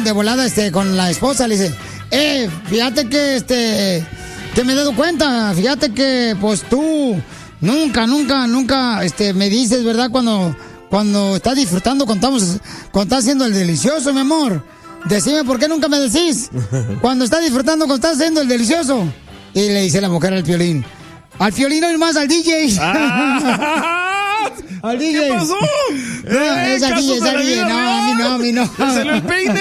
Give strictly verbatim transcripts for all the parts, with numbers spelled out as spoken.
de volada este, con la esposa, le dice, eh, fíjate que este, que me he dado cuenta, fíjate que pues tú nunca, nunca, nunca este, me dices, ¿verdad? Cuando, cuando estás disfrutando, cuando, estamos, cuando estás haciendo el delicioso, mi amor. Decime por qué nunca me decís cuando estás disfrutando, cuando estás haciendo el delicioso. Y le dice la mujer al Piolín, al Piolín no, más al D J. Ah, al D J. ¿Qué pasó? No, ¿Eh? es al D J, es al D J. No, a mí no, a mí no. ¿Se salió el peine?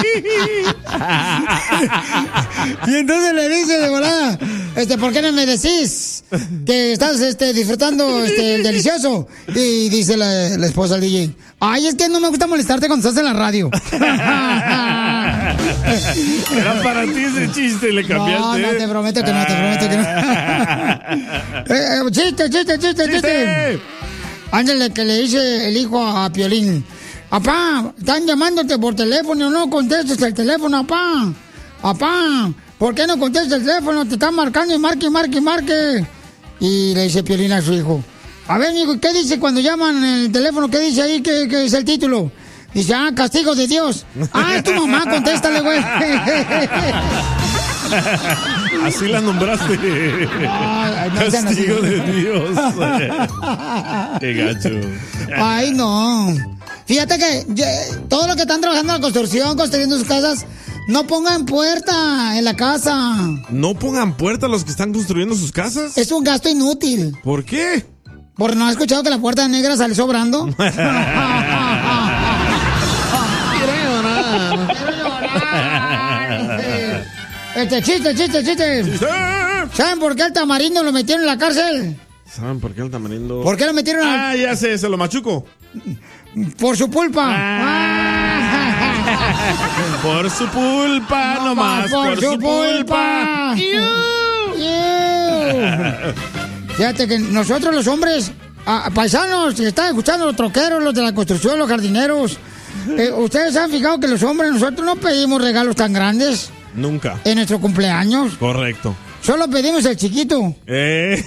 Y entonces le dice de volada, este, ¿por qué no me decís que estás este, disfrutando este, el delicioso? Y dice la, la esposa al D J, ay, es que no me gusta molestarte cuando estás en la radio. Era para ti ese chiste, le cambiaste. No, no, te prometo que no, te prometo que no. eh, eh, chiste, chiste, chiste, chiste. chiste. Ándale, que le dice el hijo a, a Piolín, apá, están llamándote por teléfono, no contestes el teléfono, apá. Apá, ¿por qué no contestas el teléfono? Te están marcando y marque, marque, marque. Y le dice Piolín a su hijo, a ver, hijo, ¿qué dice cuando llaman en el teléfono? ¿Qué dice ahí? ¿Qué, qué es el título? Dice, ah, castigo de Dios. Ah, es tu mamá, contéstale, güey. Así la nombraste. Ay, no, castigo de Dios. Qué gacho. Ay, no. Fíjate que yo, todo lo que están trabajando en la construcción, construyendo sus casas, no pongan puerta en la casa. ¿No pongan puerta los que están construyendo sus casas? Es un gasto inútil. ¿Por qué? ¿Por no has escuchado que la puerta negra sale sobrando? Quiero llorar. Quiero llorar. Este chiste, chiste, chiste. ¡Chiste! ¿Saben por qué al tamarindo lo metieron en la cárcel? ¿Saben por qué el tamarindo? ¿Por qué lo metieron en la... Ah, ya sé, se lo machuco. Por su pulpa. Ah. Por su pulpa, no, nomás. Por, por su, su pulpa. pulpa. Fíjate que nosotros los hombres, a, paisanos, que están escuchando, los troqueros, los de la construcción, los jardineros, eh, ustedes han fijado que los hombres, nosotros no pedimos regalos tan grandes. Nunca. En nuestro cumpleaños. Correcto. Solo pedimos el chiquito. Eh.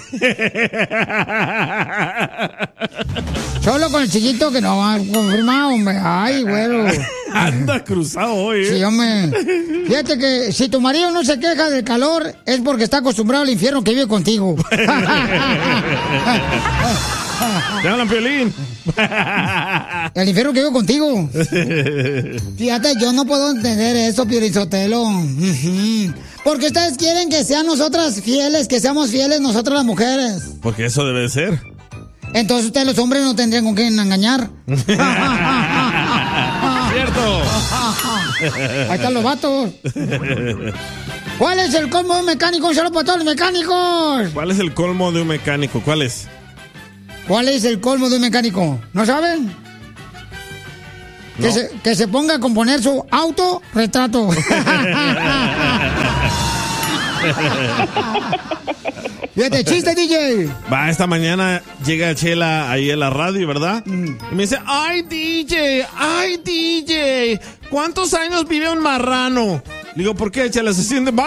Solo con el chiquito que no va confirmado, hombre. Ay, güero. Anda cruzado hoy, ¿eh? Sí, hombre. Fíjate que si tu marido no se queja del calor, es porque está acostumbrado al infierno que vive contigo. Te hablan, Piolín. El infierno que vive contigo. Fíjate, yo no puedo entender eso, Piolizotelo. Porque ustedes quieren que sean nosotras fieles, que seamos fieles nosotras las mujeres. Porque eso debe ser. Entonces ustedes los hombres no tendrían con quién engañar. Cierto. Ahí están los vatos. ¿Cuál es el colmo de un mecánico? Un saludo para todos los mecánicos. ¿Cuál es el colmo de un mecánico? ¿Cuál es? ¿Cuál es el colmo de un mecánico? ¿No saben? No. Que, se, que se ponga a componer su autorretrato. Fíjate, chiste, D J. Va, esta mañana llega Chela ahí en la radio, ¿verdad? Mm. Y me dice, ay, D J, ay, D J, ¿cuántos años vive un marrano? Le digo, ¿por qué, Chela? ¿Se siente mal?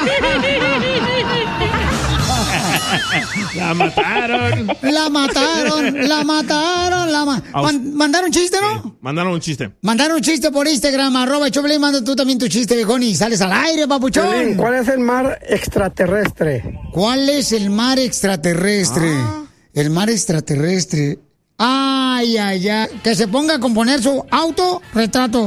La mataron. La mataron, la mataron, la ma Man ¿Mandaron chiste, no? Sí, mandaron un chiste. Mandaron un chiste por Instagram, arroba Choplin, manda tú también tu chiste, viejón, y sales al aire, papuchón. ¿Cuál es el mar extraterrestre? ¿Cuál es el mar extraterrestre? Ah. El mar extraterrestre. Ay, ay, ay. Que se ponga a componer su autorretrato.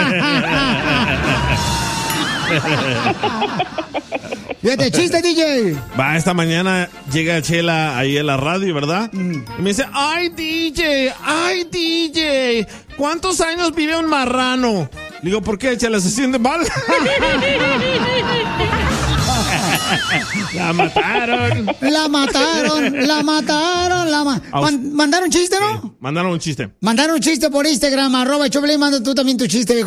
Fíjate, chiste, D J. Va, esta mañana llega Chela ahí en la radio, ¿verdad? Mm. Y me dice, ay, D J, ay, D J, ¿cuántos años vive un marrano? Le digo, ¿por qué, Chela? ¿Se siente mal? La mataron. La mataron, la mataron, la ma Man ¿Mandaron chiste, no? Sí, mandaron un chiste. Mandaron un chiste por Instagram, arroba Choplin, manda tú también tu chiste, viejo.